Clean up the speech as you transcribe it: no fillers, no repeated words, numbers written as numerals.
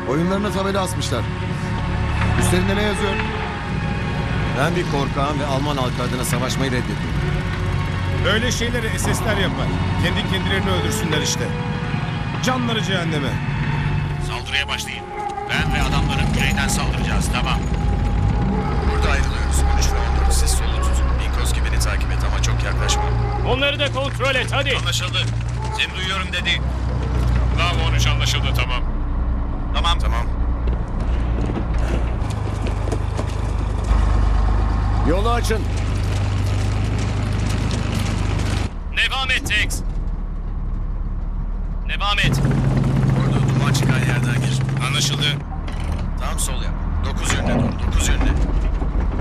Oyunlarına tabela asmışlar. Üstlerinde ne yazıyor? Ben bir korkağım ve Alman halkı adına savaşmayı reddediyorum. Böyle şeyleri SS'ler yapar. Kendi kendilerini öldürsünler işte. Canları cehenneme. Saldırıya başlayın. Ben ve adamlarım güneyden saldıracağız, tamam. Burada ayrılıyoruz. 13 ve 14. Siz solu tutun. Minkoski beni takip et ama çok yaklaşma. Onları da kontrol et, hadi. Anlaşıldı. Seni duyuyorum dedi. Bravo 13 anlaşıldı, tamam. Tamam. Yolu açın. Devam et Tex. Devam et. Orada duman çıkan yerden gir. Anlaşıldı. Tam sol yap. 9 yönüne doğru. 9 yönüne.